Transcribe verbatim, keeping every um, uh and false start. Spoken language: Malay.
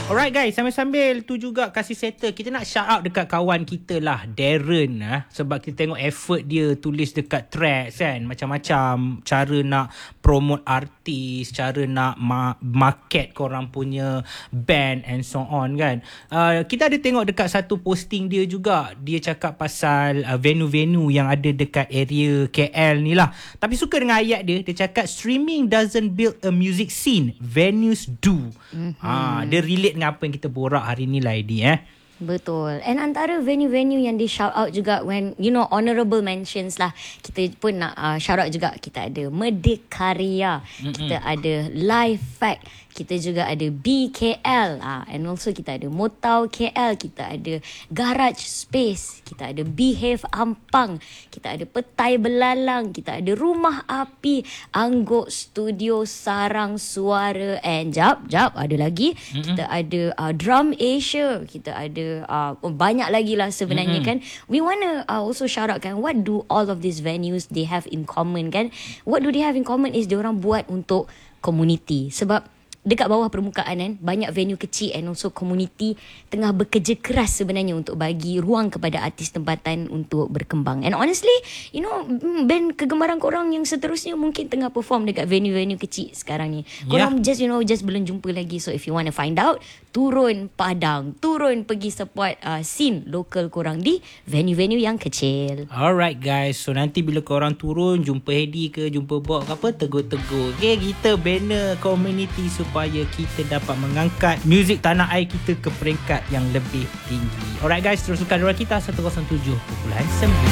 Alright guys, sambil-sambil tu juga kasih settle, kita nak shout out dekat kawan kita lah, Darren ah, sebab kita tengok effort dia tulis dekat tracks kan, macam-macam cara nak promote artis, cara nak ma- market korang punya band and so on kan. Uh, kita ada tengok dekat satu posting dia juga, dia cakap pasal uh, venue-venue yang ada dekat area K L ni lah. Tapi suka dengan ayat dia, dia cakap streaming doesn't build a music scene, venues do. Mm-hmm. Ha, dia relate dengan apa yang kita borak hari ni lah, Edi eh. Betul. And antara venue-venue yang di shout out juga, when you know honorable mentions lah, kita pun nak uh, shout out juga. Kita ada Medikarya, mm-hmm. kita ada Live Fact, kita juga ada B K L, uh, and also kita ada Motau K L, kita ada Garage Space, kita ada Behave Ampang, kita ada Petai Belalang, kita ada Rumah Api, Angguk Studio Sarang Suara, and jap, jap, ada lagi. Mm-hmm. Kita ada uh, Drum Asia, kita ada uh, banyak lagi lah sebenarnya, mm-hmm. kan. We wanna uh, also shout out kan, what do all of these venues they have in common kan? What do they have in common is diorang buat untuk community. Sebab dekat bawah permukaan kan, banyak venue kecil and also community tengah bekerja keras sebenarnya untuk bagi ruang kepada artis tempatan untuk berkembang. And honestly, you know, band kegemaran korang yang seterusnya mungkin tengah perform dekat venue-venue kecil sekarang ni. Korang yeah. just, you know, just belum jumpa lagi. So if you want to find out, turun Padang, turun pergi support uh, scene local korang di venue-venue yang kecil. Alright guys, so nanti bila korang turun, jumpa Hedi ke, jumpa Bob ke apa, tegur-tegur. Okay, kita banner community supaya kita dapat mengangkat muzik tanah air kita ke peringkat yang lebih tinggi. Alright guys, terus sukan Dora kita seratus tujuh perpuluhan sembilan.